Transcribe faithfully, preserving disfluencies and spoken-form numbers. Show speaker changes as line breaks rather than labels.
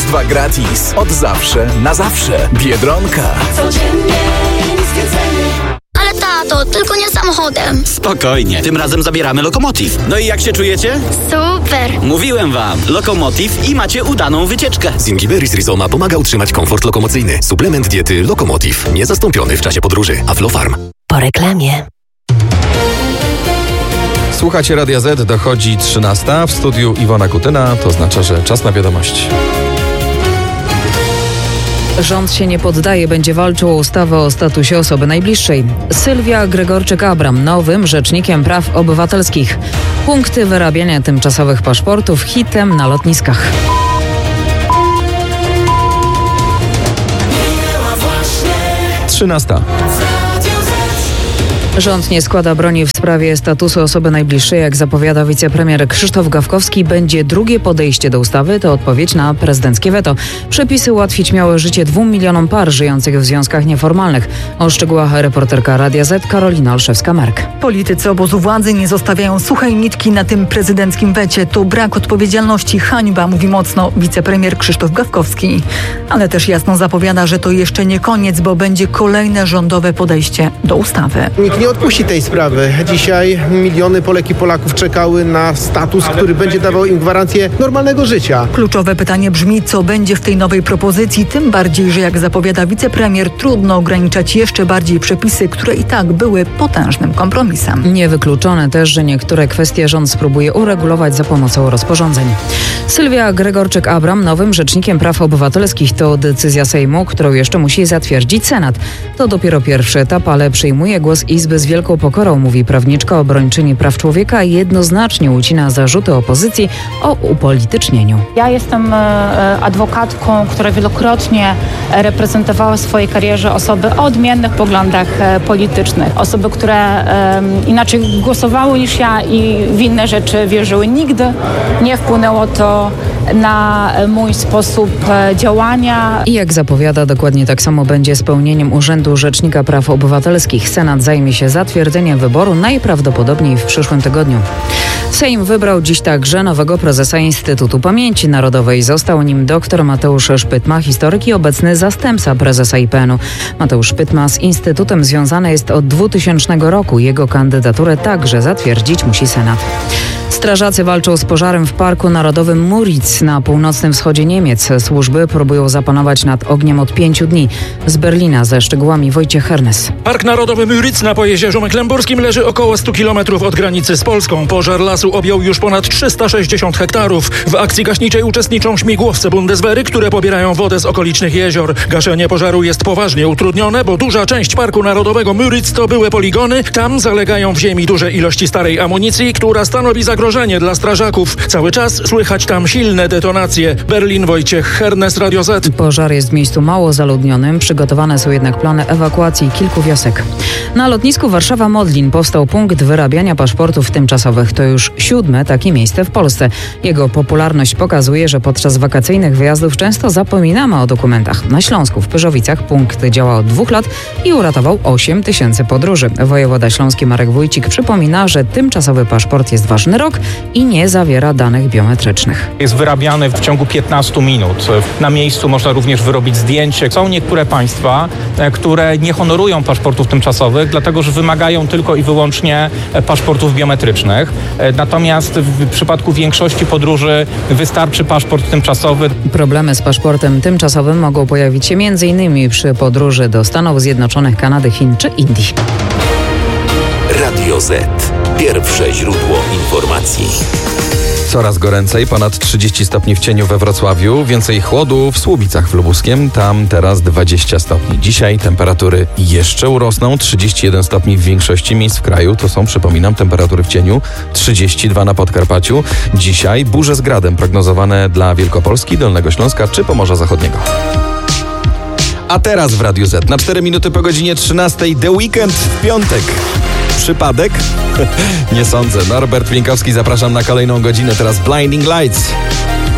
dwa gratis. Od zawsze na zawsze. Biedronka.
Codziennie niskie ceny.
Ale tato, tylko nie samochodem.
Spokojnie, tym razem zabieramy Lokomotiv. No i jak się czujecie?
Super.
Mówiłem wam, Lokomotiv i macie udaną wycieczkę.
Zingiberis Rizoma pomaga utrzymać komfort lokomocyjny. Suplement diety Lokomotiv. Niezastąpiony w czasie podróży. Aflofarm.
Po reklamie.
Słuchacie Radia Z, dochodzi trzynasta, w studiu Iwona Kutyna, to oznacza, że czas na wiadomości.
Rząd się nie poddaje, będzie walczył o ustawę o statusie osoby najbliższej. Sylwia Gregorczyk-Abram nowym rzecznikiem praw obywatelskich. Punkty wyrabiania tymczasowych paszportów hitem na lotniskach.
trzynasta.
Rząd nie składa broni w sprawie statusu osoby najbliższej. Jak zapowiada wicepremier Krzysztof Gawkowski, będzie drugie podejście do ustawy. To odpowiedź na prezydenckie weto. Przepisy ułatwić miały życie dwóm milionom par żyjących w związkach nieformalnych. O szczegółach reporterka Radia Z Karolina Olszewska-Mark.
Politycy obozu władzy nie zostawiają suchej nitki na tym prezydenckim wecie. To brak odpowiedzialności, hańba, mówi mocno wicepremier Krzysztof Gawkowski. Ale też jasno zapowiada, że to jeszcze nie koniec, bo będzie kolejne rządowe podejście do ustawy.
Nikt nie odpuści tej sprawy. Dzisiaj miliony Polek i Polaków czekały na status, który będzie dawał im gwarancję normalnego życia.
Kluczowe pytanie brzmi, co będzie w tej nowej propozycji, tym bardziej, że jak zapowiada wicepremier, trudno ograniczać jeszcze bardziej przepisy, które i tak były potężnym kompromisem.
Niewykluczone też, że niektóre kwestie rząd spróbuje uregulować za pomocą rozporządzeń. Sylwia Gregorczyk-Abram nowym rzecznikiem praw obywatelskich to decyzja Sejmu, którą jeszcze musi zatwierdzić Senat. To dopiero pierwszy etap, ale przyjmuje głos Izby z wielką pokorą, mówi prawniczka, obrończyni praw człowieka i jednoznacznie ucina zarzuty opozycji o upolitycznieniu.
Ja jestem adwokatką, która wielokrotnie reprezentowała w swojej karierze osoby o odmiennych poglądach politycznych. Osoby, które inaczej głosowały niż ja i w inne rzeczy wierzyły. Nigdy nie wpłynęło to na mój sposób działania.
I jak zapowiada, dokładnie tak samo będzie z pełnieniem Urzędu Rzecznika Praw Obywatelskich. Senat zajmie się zatwierdzeniem wyboru najprawdopodobniej w przyszłym tygodniu. Sejm wybrał dziś także nowego prezesa Instytutu Pamięci Narodowej. Został nim dr Mateusz Szpytma, historyk i obecny zastępca prezesa I P N u. Mateusz Szpytma z Instytutem związany jest od dwutysięcznego roku. Jego kandydaturę także zatwierdzić musi Senat. Strażacy walczą z pożarem w Parku Narodowym Müritz na północnym wschodzie Niemiec. Służby próbują zapanować nad ogniem od pięciu dni. Z Berlina ze szczegółami Wojciech Hernes.
Park Narodowy Müritz na Pojezierzu Mecklenburskim leży około stu kilometrów od granicy z Polską. Pożar lasu objął już ponad trzysta sześćdziesiąt hektarów. W akcji gaśniczej uczestniczą śmigłowce Bundeswehry, które pobierają wodę z okolicznych jezior. Gaszenie pożaru jest poważnie utrudnione, bo duża część Parku Narodowego Müritz to były poligony. Tam zalegają w ziemi duże ilości starej amunicji, która stanowi zagrożenie dla strażaków. Cały czas słychać tam silne detonacje. Berlin, Wojciech Hernes, Radio Z.
Pożar jest w miejscu mało zaludnionym. Przygotowane są jednak plany ewakuacji kilku wiosek. Na lotnisku Warszawa-Modlin powstał punkt wyrabiania paszportów tymczasowych. To już siódme takie miejsce w Polsce. Jego popularność pokazuje, że podczas wakacyjnych wyjazdów często zapominamy o dokumentach. Na Śląsku w Pyrzowicach punkt działa od dwóch lat i uratował osiem tysięcy podróży. Wojewoda śląski Marek Wójcik przypomina, że tymczasowy paszport jest ważny rok i nie zawiera danych biometrycznych.
Jest wyrabiany w ciągu piętnastu minut. Na miejscu można również wyrobić zdjęcie. Są niektóre państwa, które nie honorują paszportów tymczasowych, dlatego że wymagają tylko i wyłącznie paszportów biometrycznych. Natomiast w przypadku większości podróży wystarczy paszport tymczasowy.
Problemy z paszportem tymczasowym mogą pojawić się między innymi przy podróży do Stanów Zjednoczonych, Kanady, Chin czy Indii.
Radio Z. Pierwsze źródło informacji.
Coraz goręcej, ponad trzydzieści stopni w cieniu we Wrocławiu, więcej chłodu w Słubicach w Lubuskiem, tam teraz dwadzieścia stopni. Dzisiaj temperatury jeszcze urosną, trzydzieści jeden stopni w większości miejsc w kraju, to są, przypominam, temperatury w cieniu, trzydzieści dwa na Podkarpaciu. Dzisiaj burze z gradem prognozowane dla Wielkopolski, Dolnego Śląska czy Pomorza Zachodniego. A teraz w Radiu Z, na cztery minuty po godzinie trzynastej, The Weekend w piątek. Przypadek? Nie sądzę. Norbert Winkowski, zapraszam na kolejną godzinę. Teraz Blinding Lights.